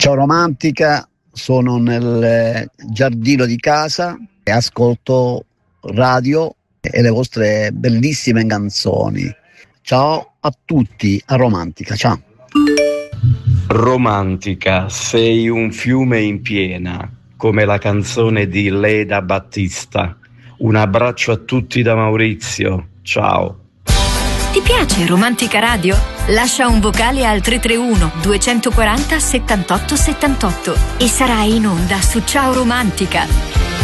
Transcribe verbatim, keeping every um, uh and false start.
Ciao Romantica, sono nel giardino di casa e ascolto radio e le vostre bellissime canzoni. Ciao a tutti, a Romantica, ciao. Romantica, sei un fiume in piena, come la canzone di Leda Battista. Un abbraccio a tutti da Maurizio, ciao. Ti piace Romantica Radio? Lascia un vocale al tre tre uno due quattro zero settantotto settantotto e sarai in onda su Ciao Romantica.